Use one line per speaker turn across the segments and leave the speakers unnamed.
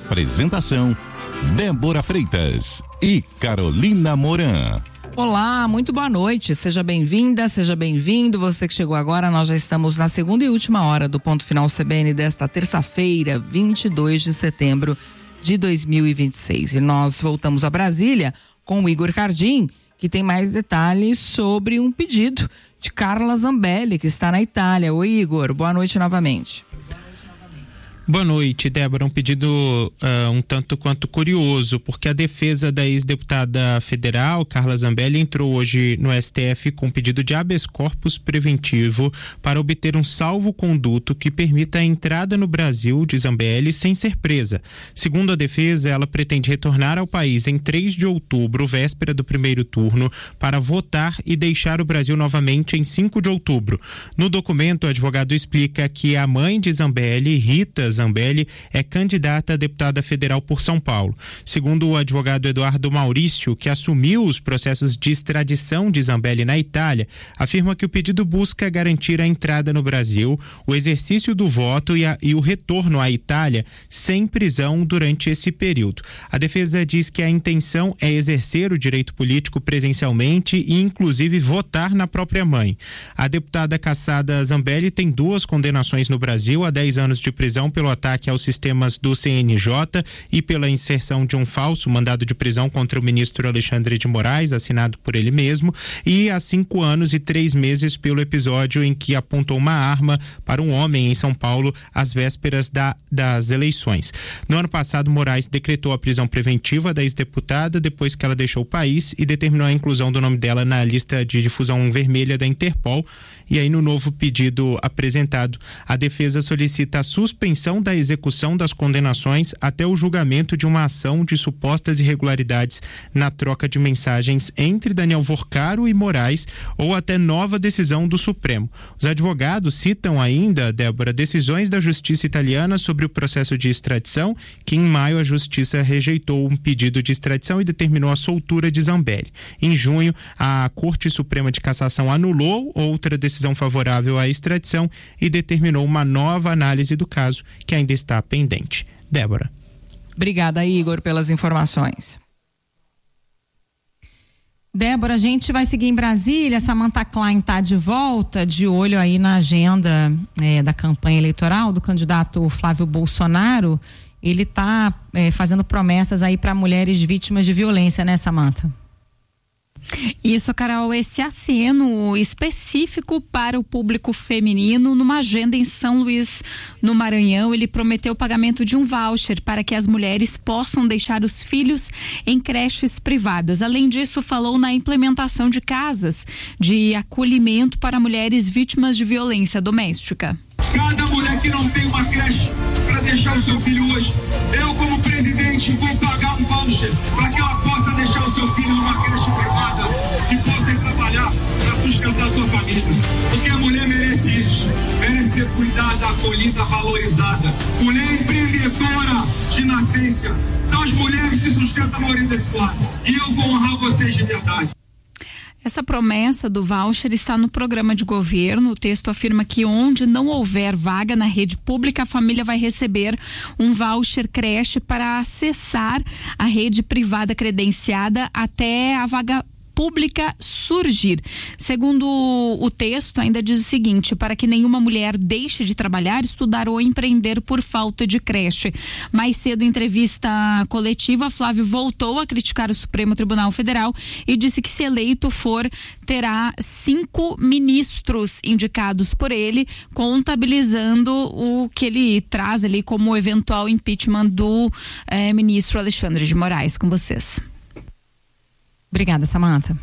Apresentação: Débora Freitas e Carolina Moran.
Olá, muito boa noite, seja bem-vinda, seja bem-vindo, você que chegou agora. Nós já estamos na segunda e última hora do Ponto Final CBN desta terça-feira, 22 de setembro de 2026, e nós voltamos a Brasília com o Igor Cardim, que tem mais detalhes sobre um pedido de Carla Zambelli, que está na Itália. Oi, Igor, boa noite novamente.
Boa noite, Débora. Um pedido um tanto quanto curioso, porque a defesa da ex-deputada federal, Carla Zambelli, entrou hoje no STF com um pedido de habeas corpus preventivo para obter um salvo-conduto que permita a entrada no Brasil de Zambelli sem ser presa. Segundo a defesa, ela pretende retornar ao país em 3 de outubro, véspera do primeiro turno, para votar e deixar o Brasil novamente em 5 de outubro. No documento, o advogado explica que a mãe de Zambelli, Rita Zambelli, é candidata a deputada federal por São Paulo. Segundo o advogado Eduardo Maurício, que assumiu os processos de extradição de Zambelli na Itália, afirma que o pedido busca garantir a entrada no Brasil, o exercício do voto e o retorno à Itália sem prisão durante esse período. A defesa diz que a intenção é exercer o direito político presencialmente e, inclusive, votar na própria mãe. A deputada cassada Zambelli tem 2 condenações no Brasil, a 10 anos de prisão pelo ataque aos sistemas do CNJ e pela inserção de um falso mandado de prisão contra o ministro Alexandre de Moraes, assinado por ele mesmo, e a 5 anos e 3 meses pelo episódio em que apontou uma arma para um homem em São Paulo às vésperas das eleições. No ano passado, Moraes decretou a prisão preventiva da ex-deputada depois que ela deixou o país e determinou a inclusão do nome dela na lista de difusão vermelha da Interpol. E aí, no novo pedido apresentado, a defesa solicita a suspensão da execução das condenações até o julgamento de uma ação de supostas irregularidades na troca de mensagens entre Daniel Vorcaro e Moraes ou até nova decisão do Supremo. Os advogados citam ainda, Débora, decisões da Justiça italiana sobre o processo de extradição, que em maio a Justiça rejeitou um pedido de extradição e determinou a soltura de Zambelli. Em junho, a Corte Suprema de Cassação anulou outra decisão favorável à extradição e determinou uma nova análise do caso, que ainda está pendente. Débora.
Obrigada, Igor, pelas informações.
Débora, a gente vai seguir em Brasília. Samantha Klein está de volta, de olho aí na agenda da campanha eleitoral do candidato Flávio Bolsonaro. Ele está fazendo promessas aí para mulheres vítimas de violência, né, Samantha?
Isso, Carol, esse aceno específico para o público feminino numa agenda em São Luís, no Maranhão. Ele prometeu o pagamento de um voucher para que as mulheres possam deixar os filhos em creches privadas. Além disso, falou na implementação de casas de acolhimento para mulheres vítimas de violência doméstica.
Cada mulher que não tem uma creche para deixar o seu filho hoje, eu como presidente vou pagar um voucher para que ela possa deixar o seu filho numa creche privada e possa ir trabalhar para sustentar a sua família. Porque a mulher merece isso, merece ser cuidada, acolhida, valorizada. Mulher empreendedora de nascença, são as mulheres que sustentam a maioria desse lado. E eu vou honrar vocês de verdade.
Essa promessa do voucher está no programa de governo. O texto afirma que onde não houver vaga na rede pública, a família vai receber um voucher creche para acessar a rede privada credenciada até a vaga pública surgir. Segundo o texto, ainda diz o seguinte: para que nenhuma mulher deixe de trabalhar, estudar ou empreender por falta de creche. Mais cedo, em entrevista coletiva, Flávio voltou a criticar o Supremo Tribunal Federal e disse que, se eleito for, terá 5 ministros indicados por ele, contabilizando o que ele traz ali como eventual impeachment do ministro Alexandre de Moraes. Com vocês.
Obrigada, Samantha.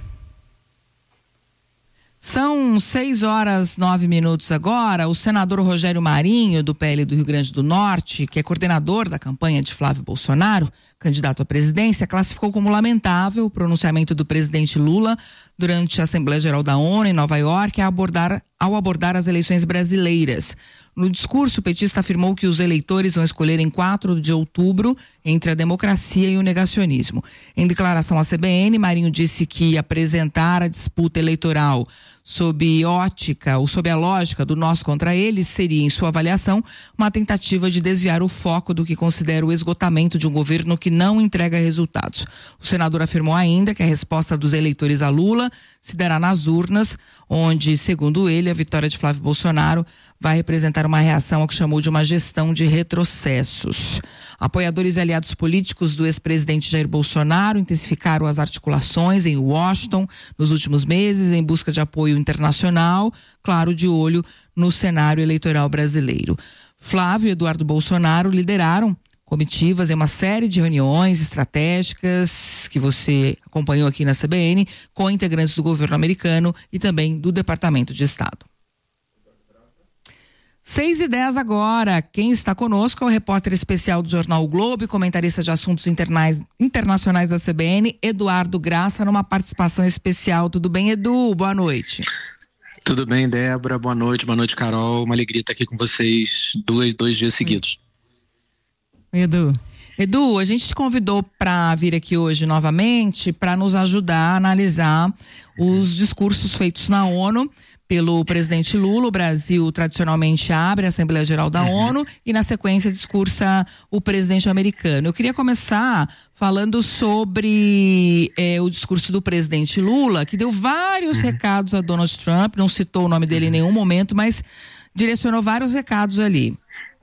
São 6h09 agora. O senador Rogério Marinho, do PL do Rio Grande do Norte, que é coordenador da campanha de Flávio Bolsonaro, candidato à presidência, classificou como lamentável o pronunciamento do presidente Lula durante a Assembleia Geral da ONU em Nova York ao abordar as eleições brasileiras. No discurso, o petista afirmou que os eleitores vão escolher em 4 de outubro entre a democracia e o negacionismo. Em declaração à CBN, Marinho disse que apresentar a disputa eleitoral sob ótica ou sob a lógica do nós contra eles seria, em sua avaliação, uma tentativa de desviar o foco do que considera o esgotamento de um governo que não entrega resultados. O senador afirmou ainda que a resposta dos eleitores a Lula se dará nas urnas, onde, segundo ele, a vitória de Flávio Bolsonaro vai representar uma reação ao que chamou de uma gestão de retrocessos. Apoiadores e aliados políticos do ex-presidente Jair Bolsonaro intensificaram as articulações em Washington nos últimos meses em busca de apoio internacional, claro, de olho no cenário eleitoral brasileiro. Flávio e Eduardo Bolsonaro lideraram comitivas em uma série de reuniões estratégicas que você acompanhou aqui na CBN com integrantes do governo americano e também do Departamento de Estado. 6h10 agora. Quem está conosco é o repórter especial do Jornal o Globo e comentarista de assuntos internacionais da CBN, Eduardo Graça, numa participação especial. Tudo bem, Edu? Boa noite.
Tudo bem, Débora. Boa noite, Carol. Uma alegria estar aqui com vocês dois dias seguidos.
Edu, a gente te convidou para vir aqui hoje novamente para nos ajudar a analisar os discursos feitos na ONU pelo presidente Lula. O Brasil tradicionalmente abre a Assembleia Geral da ONU e, na sequência, discursa o presidente americano. Eu queria começar falando sobre o discurso do presidente Lula, que deu vários recados a Donald Trump, não citou o nome dele em nenhum momento, mas direcionou vários recados ali.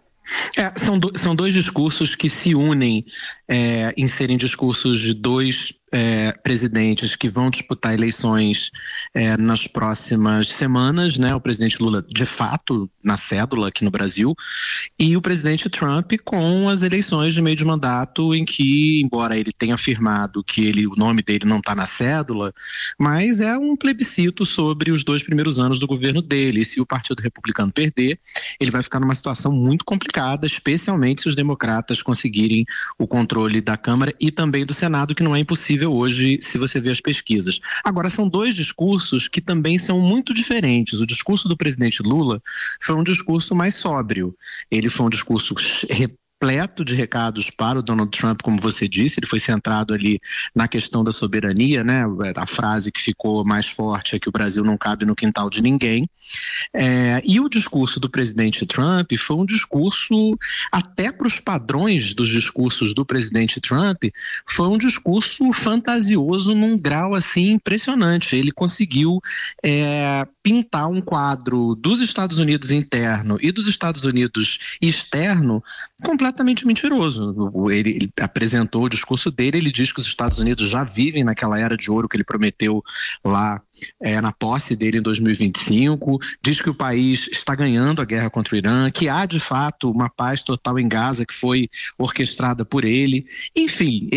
São dois discursos que se unem em serem discursos de dois presidentes que vão disputar eleições nas próximas semanas, né? O presidente Lula, de fato, na cédula aqui no Brasil, e o presidente Trump com as eleições de meio de mandato, em que, embora ele tenha afirmado que o nome dele não está na cédula, mas é um plebiscito sobre os 2 primeiros anos do governo dele. E se o Partido Republicano perder, ele vai ficar numa situação muito complicada, especialmente se os democratas conseguirem o controle da Câmara e também do Senado, que não é impossível hoje, se você vê as pesquisas. Agora, são dois discursos que também são muito diferentes. O discurso do presidente Lula foi um discurso mais sóbrio. Ele foi um discurso repleto de recados para o Donald Trump, como você disse. Ele foi centrado ali na questão da soberania, né? A frase que ficou mais forte é que o Brasil não cabe no quintal de ninguém. E o discurso do presidente Trump foi um discurso, até para os padrões dos discursos do presidente Trump, foi um discurso fantasioso num grau assim impressionante. Ele conseguiu pintar um quadro dos Estados Unidos interno e dos Estados Unidos externo completamente mentiroso. Ele apresentou o discurso dele, ele diz que os Estados Unidos já vivem naquela era de ouro que ele prometeu lá na posse dele em 2025, diz que o país está ganhando a guerra contra o Irã, que há de fato uma paz total em Gaza que foi orquestrada por ele. Enfim,